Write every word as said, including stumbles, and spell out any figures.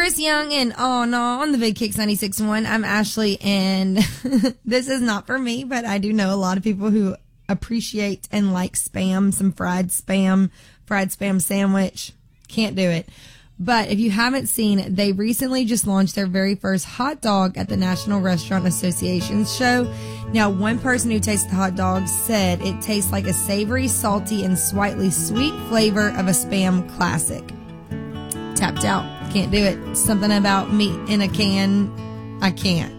Chris Young and Oh No on the Big Kicks ninety-six point one. I'm Ashley, and this is not for me, but I do know a lot of people who appreciate and like Spam, some fried Spam, fried Spam sandwich. Can't do it. But if you haven't seen, they recently just launched their very first hot dog at the National Restaurant Association's show. Now, one person who tasted the hot dog said it tastes like a savory, salty, and slightly sweet flavor of a Spam classic. Tapped out. Can't do it. Something about meat in a can. I can't.